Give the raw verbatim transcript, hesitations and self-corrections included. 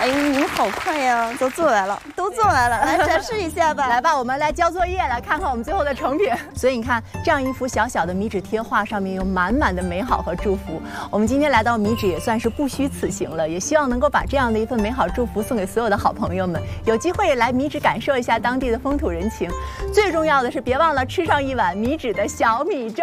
哎，你们好快呀，都做完了，都做完了，来展示一下吧。 来吧，我们来交作业，来看看我们最后的成品。所以你看，这样一幅小小的米纸贴画，上面有满满的美好和祝福。我们今天来到米纸，也算是不虚此行了，也希望能够把这样的一份美好祝福送给所有的好朋友们。有机会来米纸感受一下当地的风土人情，最重要的是别忘了吃上一碗米纸的小米粥。